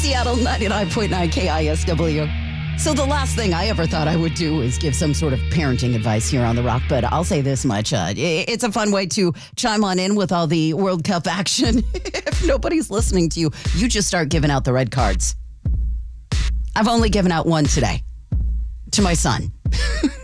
Seattle 99.9 KISW. So the last thing I ever thought I would do is give some sort of parenting advice here on The Rock, but I'll say this much. It's a fun way to chime on in with all the World Cup action. If nobody's listening to you, you just start giving out the red cards. I've only given out one today to my son.